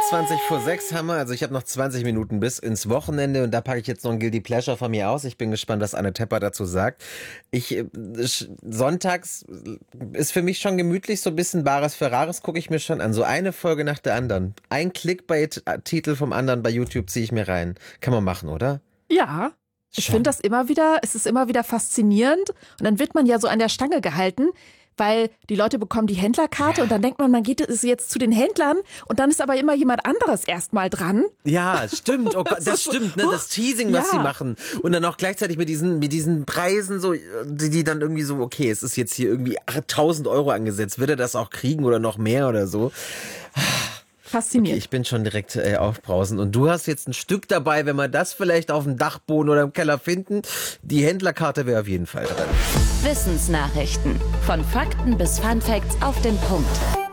20 vor 6 haben wir, also ich habe noch 20 Minuten bis ins Wochenende und da packe ich jetzt noch ein Guilty Pleasure von mir aus. Ich bin gespannt, was Anne Tepper dazu sagt. Sonntags ist für mich schon gemütlich, so ein bisschen Bares für Rares gucke ich mir schon an. So eine Folge nach der anderen. Ein Clickbait-Titel vom anderen bei YouTube ziehe ich mir rein. Kann man machen, oder? Ja. Ich finde es ist immer wieder faszinierend und dann wird man ja so an der Stange gehalten, weil die Leute bekommen die Händlerkarte und dann denkt man geht jetzt zu den Händlern und dann ist aber immer jemand anderes erstmal dran. Ja, stimmt. Oh Gott, das stimmt, ne? Das Teasing, was sie machen. Und dann auch gleichzeitig mit diesen Preisen, so, die dann irgendwie so, okay, es ist jetzt hier irgendwie 8.000 Euro angesetzt. Wird er das auch kriegen oder noch mehr oder so? Faszinierend. Okay, ich bin schon direkt aufbrausend. Und du hast jetzt ein Stück dabei, wenn wir das vielleicht auf dem Dachboden oder im Keller finden. Die Händlerkarte wäre auf jeden Fall drin. Wissensnachrichten. Von Fakten bis Funfacts auf den Punkt.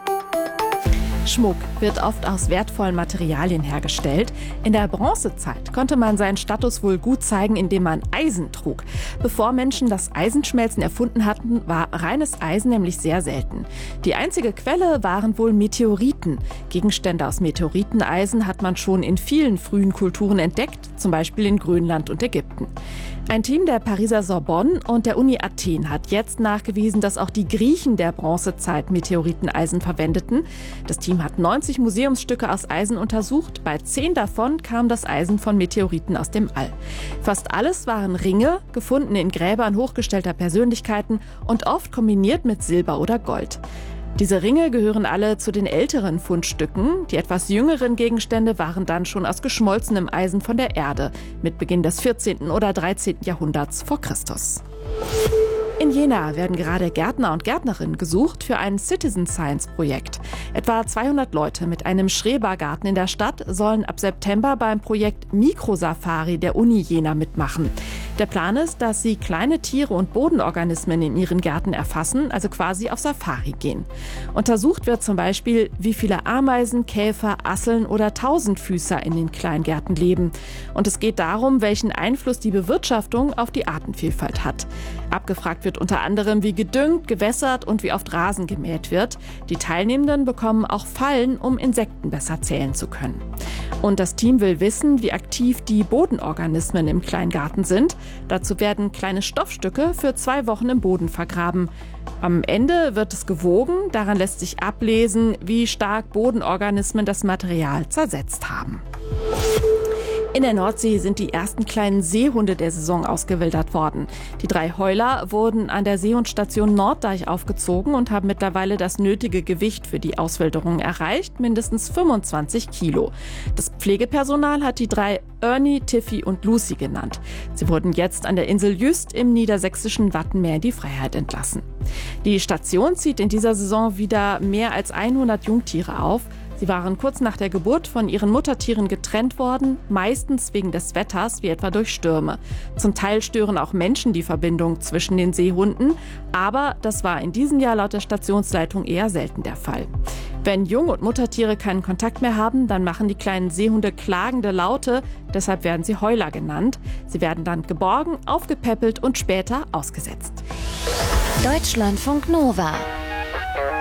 Schmuck wird oft aus wertvollen Materialien hergestellt. In der Bronzezeit konnte man seinen Status wohl gut zeigen, indem man Eisen trug. Bevor Menschen das Eisenschmelzen erfunden hatten, war reines Eisen nämlich sehr selten. Die einzige Quelle waren wohl Meteoriten. Gegenstände aus Meteoriteneisen hat man schon in vielen frühen Kulturen entdeckt, zum Beispiel in Grönland und Ägypten. Ein Team der Pariser Sorbonne und der Uni Athen hat jetzt nachgewiesen, dass auch die Griechen der Bronzezeit Meteoriteneisen verwendeten. Das Team hat 90 Museumsstücke aus Eisen untersucht. Bei 10 davon kam das Eisen von Meteoriten aus dem All. Fast alles waren Ringe, gefunden in Gräbern hochgestellter Persönlichkeiten und oft kombiniert mit Silber oder Gold. Diese Ringe gehören alle zu den älteren Fundstücken. Die etwas jüngeren Gegenstände waren dann schon aus geschmolzenem Eisen von der Erde, mit Beginn des 14. oder 13. Jahrhunderts vor Christus. In Jena werden gerade Gärtner und Gärtnerinnen gesucht für ein Citizen Science Projekt. Etwa 200 Leute mit einem Schrebergarten in der Stadt sollen ab September beim Projekt Mikrosafari der Uni Jena mitmachen. Der Plan ist, dass sie kleine Tiere und Bodenorganismen in ihren Gärten erfassen, also quasi auf Safari gehen. Untersucht wird zum Beispiel, wie viele Ameisen, Käfer, Asseln oder Tausendfüßer in den Kleingärten leben. Und es geht darum, welchen Einfluss die Bewirtschaftung auf die Artenvielfalt hat. Abgefragt wird unter anderem, wie gedüngt, gewässert und wie oft Rasen gemäht wird. Die Teilnehmenden bekommen auch Fallen, um Insekten besser zählen zu können. Und das Team will wissen, wie aktiv die Bodenorganismen im Kleingarten sind. Dazu werden kleine Stoffstücke für 2 Wochen im Boden vergraben. Am Ende wird es gewogen. Daran lässt sich ablesen, wie stark Bodenorganismen das Material zersetzt haben. In der Nordsee sind die ersten kleinen Seehunde der Saison ausgewildert worden. Die 3 Heuler wurden an der Seehundstation Norddeich aufgezogen und haben mittlerweile das nötige Gewicht für die Auswilderung erreicht, mindestens 25 Kilo. Das Pflegepersonal hat die 3 Ernie, Tiffy und Lucy genannt. Sie wurden jetzt an der Insel Jüst im niedersächsischen Wattenmeer in die Freiheit entlassen. Die Station zieht in dieser Saison wieder mehr als 100 Jungtiere auf. Sie waren kurz nach der Geburt von ihren Muttertieren getrennt worden, meistens wegen des Wetters, wie etwa durch Stürme. Zum Teil stören auch Menschen die Verbindung zwischen den Seehunden, aber das war in diesem Jahr laut der Stationsleitung eher selten der Fall. Wenn Jung- und Muttertiere keinen Kontakt mehr haben, dann machen die kleinen Seehunde klagende Laute, deshalb werden sie Heuler genannt. Sie werden dann geborgen, aufgepäppelt und später ausgesetzt. Deutschlandfunk Nova